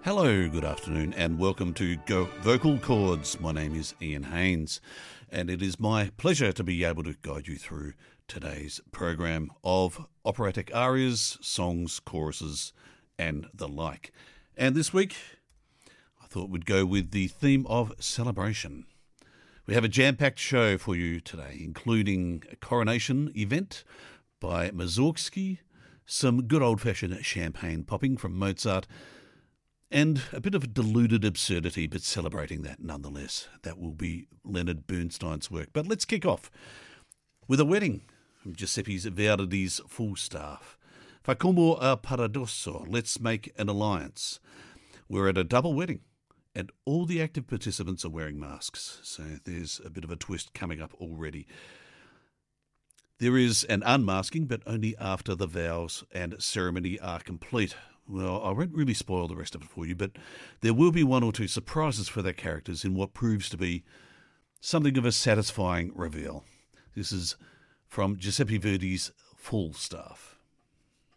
Hello, good afternoon, and welcome to Go Vocal Chords. My name is Ian Haynes, and it is my pleasure to be able to guide you through today's program of operatic arias, songs, choruses, and the like. And this week, I thought we'd go with the theme of celebration. We have a jam-packed show for you today, including a coronation event by Mussorgsky, some good old-fashioned champagne popping from Mozart, and a bit of a diluted absurdity, but celebrating that nonetheless. That will be Leonard Bernstein's work. But let's kick off with a wedding from Giuseppe Verdi's Falstaff. Facciamo a paradosso, let's make an alliance. We're at a double wedding, and all the active participants are wearing masks. So there's a bit of a twist coming up already. There is an unmasking, but only after the vows and ceremony are complete. Well, I won't really spoil the rest of it for you, but there will be one or two surprises for their characters in what proves to be something of a satisfying reveal. This is from Giuseppe Verdi's Falstaff.